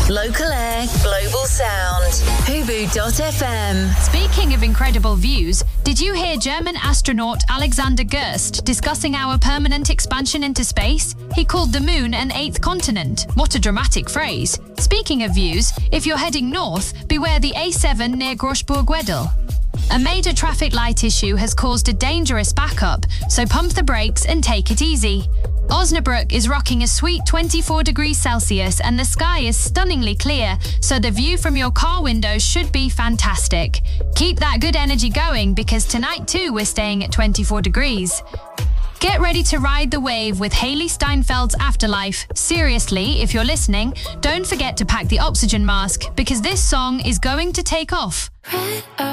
Local air, global sound. Hubu.fm. Speaking of incredible views, did you hear German astronaut Alexander Gerst discussing our permanent expansion into space? He called the moon an eighth continent. What a dramatic phrase. Speaking of views, if you're heading north, beware the A7 near Großburg-Wedel. A major traffic light issue has caused a dangerous backup, so pump the brakes and take it easy. Osnabrück is rocking a sweet 24 degrees Celsius and the sky is stunningly clear, so the view from your car windows should be fantastic. Keep that good energy going because tonight too we're staying at 24 degrees. Get ready to ride the wave with Hayley Steinfeld's Afterlife. Seriously, if you're listening, don't forget to pack the oxygen mask because this song is going to take off.